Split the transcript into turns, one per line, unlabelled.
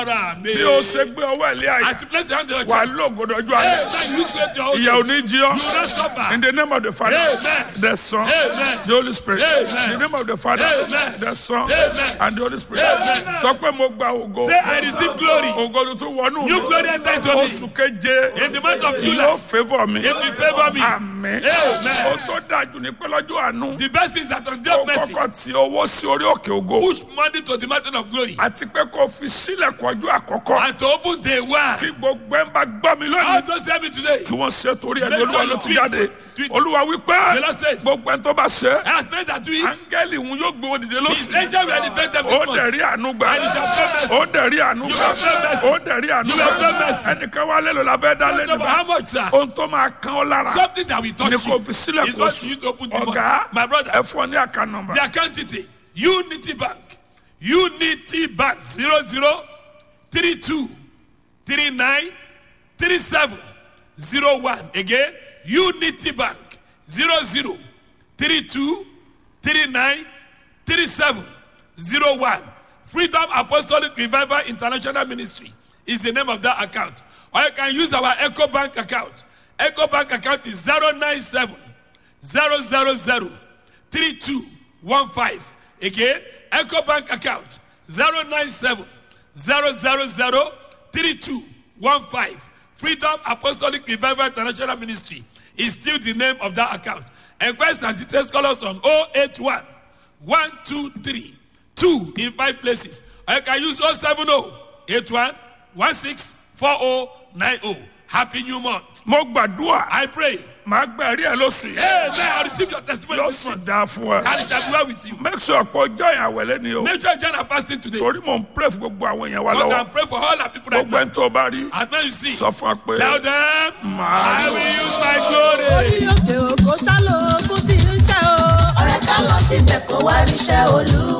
bí o ṣe gbé ọwọ́ ilé ayé wà lóògùn ọjọ́ ayé ìyà ò ní jí ọ. In the name of the Father, the Son, the Holy Spirit. In the name of the Father, the Son, and the Holy Spirit. Sọ pé mo gba ògo.
Say I receive glory.
Ògo tuntun wọnú mi.
New glory enter into me.
Oṣù keje.
In the month of July.
Yóò favour me.
It will favour me.
Amen.
Amen.
O tó dájú ní pé lọ́jọ́ àánú.
The best is that on that mercy.
O kọ́kọ́ ti owó sí orí òkè ògo.
Push money to the mountain of glory.
Àti pé kò fi sílẹ̀ kọjú àkọ́kọ́.
And to open the one.
Kí gbogbo ẹ̀ ń bá gbọ́ mi lónìí.
How to say me today?
Kí wọ́n ṣe torí ẹni Olúwa ló ti jáde. Olúwa wípé gbogbo ẹni tó bá ṣe.
Has made that to it.
Áńgẹ́lì ń yóò gbé òdìdé lóṣù.
His angel will elevate them.
Ó dẹ̀ rí àánú gbà.
And he shall pay mercy.
Ó dẹ̀ rí àánú gbà. Ó dẹ̀ rí àánú gbà. Ẹnìkan wá lélo la fẹ́ dá lẹ́nu bá.
How much, sir?
Ohun tó máa kán ọ lára.
Something that will touch
Ní
you.
kò fi sílẹ̀
Is
kó
what
sùn.
you use to open the
Ọ̀gá
mouth. My brother.
ẹ fún ọ ní account number.
The account detail. Unity Bank. Unity Bank 0032 39 3701. Again, Unity Bank 0032 39 3701. Freedom Apostolic Revival International Ministry is the name of that account. Or you can use our Echo Bank account. Echo Bank account is 097 000 3215. Again, Echo Bank account 097 000 3215. Freedom Apostolic Revival International Ministry is still the name of that account. Enquest and details call us on 081 123 2 in 5 places. Or you can use 070 81 16 4090. Happy New Month.
Mo gbàdúrà.
I pray.
Màá gbà rí ẹ lóṣù.
Amen. I receive your testimony this
Lọ́sùn
month.
dá fún ẹ.
And it shall be well with you.
Make sure pé ọjọ́ yẹn àwẹ̀lẹ́ ni o.
Make sure you join our fasting today.
Torí mò ń pray fún gbogbo àwọn èèyàn wa
God
lọ́wọ́.
can pray for all our people right
Gbogbo
now.
ẹni tó bá rí.
As men you see,
Sọ fún wa pé.
tell them,
Màá
I
lọ.
will use my glory.
Orí òkè òkò ṣálò ogún tí ń ṣe o.
Ọ̀rẹ́ ká lọ síbẹ̀ kó wá ríṣẹ́ Olúwa.